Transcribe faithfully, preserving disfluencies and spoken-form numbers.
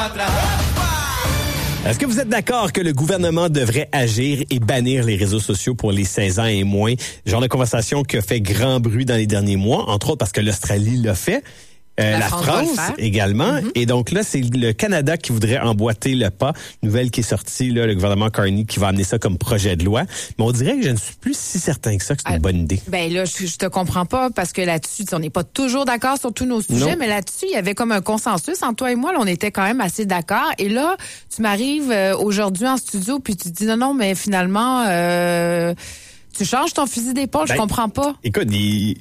Est-ce que vous êtes d'accord que le gouvernement devrait agir et bannir les réseaux sociaux pour les seize ans et moins? Genre de conversation qui a fait grand bruit dans les derniers mois, entre autres parce que l'Australie l'a fait. Euh, la, la France, France également. Mm-hmm. Et donc là, c'est le Canada qui voudrait emboîter le pas. Nouvelle qui est sortie, là, le gouvernement Carney qui va amener ça comme projet de loi. Mais on dirait que je ne suis plus si certain que ça que c'est ah, une bonne idée. Ben là, je, je te comprends pas parce que là-dessus, on n'est pas toujours d'accord sur tous nos sujets, non. Mais là-dessus, il y avait comme un consensus entre toi et moi. Là, on était quand même assez d'accord. Et là, tu m'arrives euh, aujourd'hui en studio puis tu te dis non, non, mais finalement... Euh, tu changes ton fusil d'épaule, ben, je comprends pas. Écoute, il,